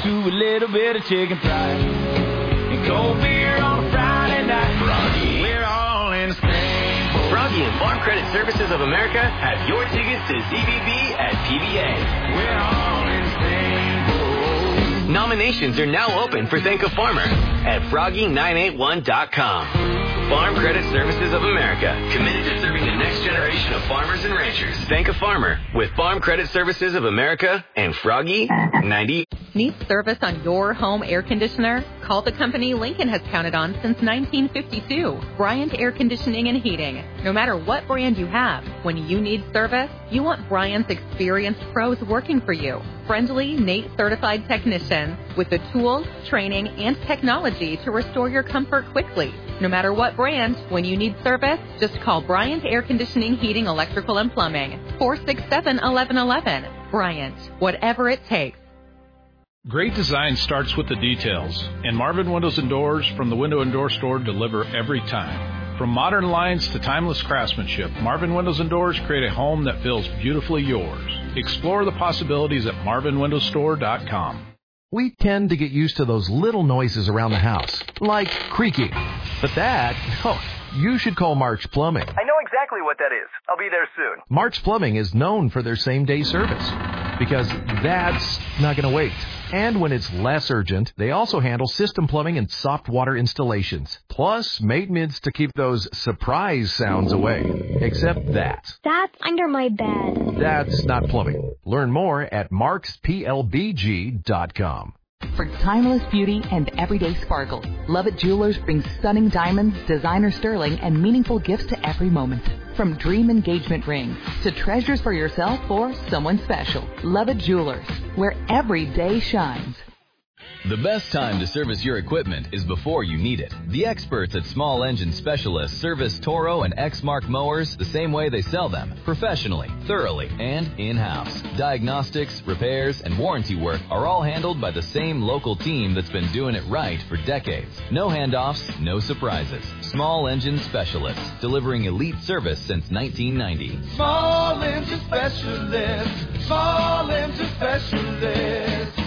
to a little bit of chicken fried and cold beer on a Friday night. Froggy. We're all in the same boat. Froggy and Farm Credit Services of America have your tickets to ZBB at PBA. We're all in the same boat. Nominations are now open for Thank a Farmer at froggy981.com. Farm Credit Services of America, committed to serving the next generation of farmers and ranchers. Thank a Farmer with Farm Credit Services of America and Froggy 90. Need service on your home air conditioner? Call the company Lincoln has counted on since 1952. Bryant Air Conditioning and Heating. No matter what brand you have, when you need service, you want Bryant's experienced pros working for you. Friendly, NATE certified technicians with the tools, training, and technology to restore your comfort quickly. No matter what brand, when you need service, just call Bryant Air Conditioning, Heating, Electrical, and Plumbing. 467-1111. Bryant, whatever it takes. Great design starts with the details, and Marvin Windows and Doors from the Window and Door Store deliver every time. From modern lines to timeless craftsmanship, Marvin Windows and Doors create a home that feels beautifully yours. Explore the possibilities at marvinwindowsstore.com. We tend to get used to those little noises around the house, like creaking. But you should call March Plumbing. I know exactly what that is. I'll be there soon. March Plumbing is known for their same-day service, because that's not going to wait. And when it's less urgent, they also handle system plumbing and soft water installations, plus maintenance to keep those surprise sounds away. Except that's under my bed. That's not plumbing. Learn more at marksplbg.com. For timeless beauty and everyday sparkle, Lovett Jewelers brings stunning diamonds, designer sterling, and meaningful gifts to every moment. From dream engagement rings to treasures for yourself or someone special, Lovett Jewelers, where every day shines. The best time to service your equipment is before you need it. The experts at Small Engine Specialists service Toro and Exmark mowers the same way they sell them, professionally, thoroughly, and in-house. Diagnostics, repairs, and warranty work are all handled by the same local team that's been doing it right for decades. No handoffs, no surprises. Small Engine Specialists, delivering elite service since 1990. Small Engine Specialists. Small Engine Specialists.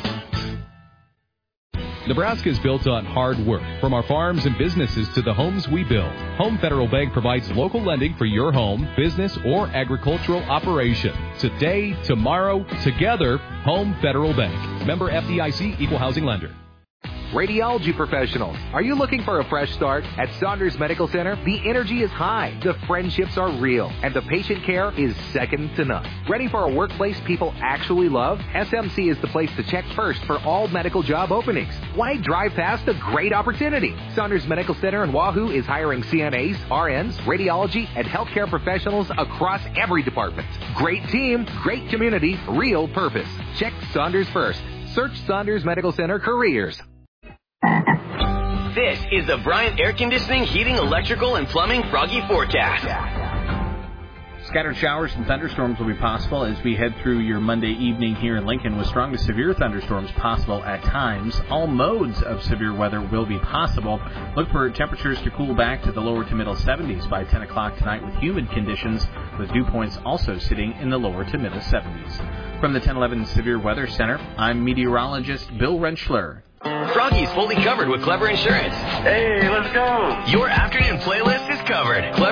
Nebraska is built on hard work. From our farms and businesses to the homes we build, Home Federal Bank provides local lending for your home, business, or agricultural operation. Today, tomorrow, together, Home Federal Bank. Member FDIC, Equal Housing Lender. Radiology professionals, are you looking for a fresh start? At Saunders Medical Center, the energy is high, the friendships are real, and the patient care is second to none. Ready for a workplace people actually love? SMC is the place to check first for all medical job openings. Why drive past a great opportunity? Saunders Medical Center in Wahoo is hiring CNAs, RNs, radiology, and healthcare professionals across every department. Great team, great community, real purpose. Check Saunders first. Search Saunders Medical Center careers. This is the Bryant Air Conditioning, Heating, Electrical, and Plumbing Froggy Forecast. Scattered showers and thunderstorms will be possible as we head through your Monday evening here in Lincoln, with strong to severe thunderstorms possible at times. All modes of severe weather will be possible. Look for temperatures to cool back to the lower to middle 70s by 10 o'clock tonight, with humid conditions, with dew points also sitting in the lower to middle 70s. From the 1011 Severe Weather Center, I'm meteorologist Bill Rentschler. Froggy's fully covered with Clever Insurance. Hey, let's go. Your afternoon playlist is covered. Clever